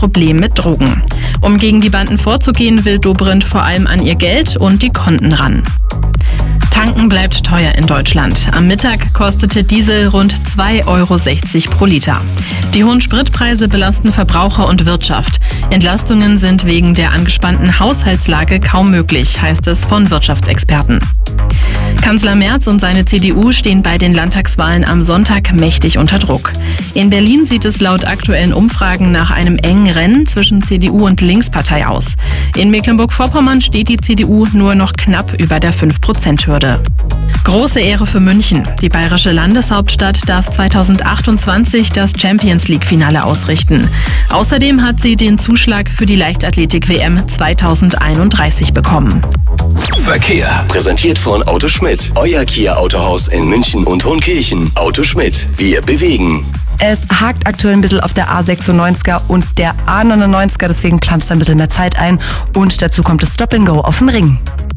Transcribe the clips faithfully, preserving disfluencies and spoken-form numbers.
Problem mit Drogen. Um gegen die Banden vorzugehen, will Dobrindt vor allem an ihr Geld und die Konten ran. Tanken bleibt teuer in Deutschland. Am Mittag kostete Diesel rund zwei Euro sechzig pro Liter. Die hohen Spritpreise belasten Verbraucher und Wirtschaft. Entlastungen sind wegen der angespannten Haushaltslage kaum möglich, heißt es von Wirtschaftsexperten. Kanzler Merz und seine C D U stehen bei den Landtagswahlen am Sonntag mächtig unter Druck. In Berlin sieht es laut aktuellen Umfragen nach einem engen Rennen zwischen C D U und Linkspartei aus. In Mecklenburg-Vorpommern steht die C D U nur noch knapp über der fünf Prozent Hürde. Große Ehre für München. Die bayerische Landeshauptstadt darf zweitausendachtundzwanzig das Champions-League-Finale ausrichten. Außerdem hat sie den Zuschlag für die Leichtathletik-W M zweitausendeinunddreißig bekommen. Verkehr. Präsentiert von Auto Schmidt. Euer Kia-Autohaus in München und Hohenkirchen. Auto Schmidt. Wir bewegen. Es hakt aktuell ein bisschen auf der A sechsundneunziger und der A neunundneunziger, deswegen planst du ein bisschen mehr Zeit ein. Und dazu kommt das Stop-and-Go auf dem Ring.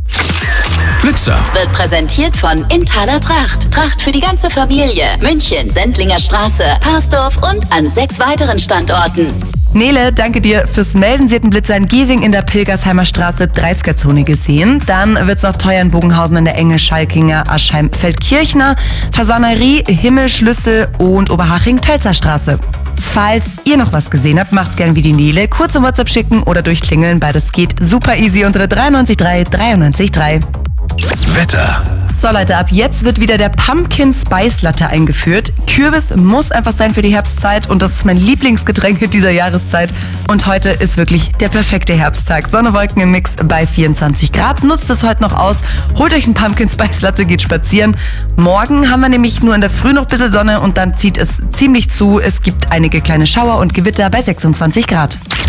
Blitzer. Wird präsentiert von Inthaler Tracht. Tracht für die ganze Familie. München, Sendlinger Straße, Parsdorf und an sechs weiteren Standorten. Nele, danke dir fürs Melden. Sie hat einen Blitzer in Giesing in der Pilgersheimer Straße dreißiger-Zone gesehen. Dann wird's noch teuer in Bogenhausen an der Enge, Schalkinger, Aschheim, Feldkirchner, Fasanerie, Himmelschlüssel und Oberhaching-Tölzer Straße. Falls ihr noch was gesehen habt, macht's gern wie die Nele. Kurz im WhatsApp schicken oder durchklingeln. Beides geht super easy unter der drei neun drei drei neun drei. Wetter. So Leute, ab jetzt wird wieder der Pumpkin Spice Latte eingeführt. Kürbis muss einfach sein für die Herbstzeit und das ist mein Lieblingsgetränk dieser Jahreszeit. Und heute ist wirklich der perfekte Herbsttag. Sonne, Wolken im Mix bei vierundzwanzig Grad. Nutzt es heute noch aus. Holt euch einen Pumpkin Spice Latte, geht spazieren. Morgen haben wir nämlich nur in der Früh noch ein bisschen Sonne und dann zieht es ziemlich zu. Es gibt einige kleine Schauer und Gewitter bei sechsundzwanzig Grad.